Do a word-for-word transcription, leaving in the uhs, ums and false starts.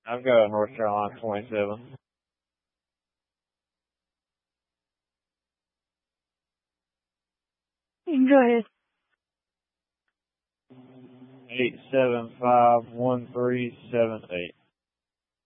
I've got a North Carolina twenty-seven. Go ahead. Eight seven five one three seven eight.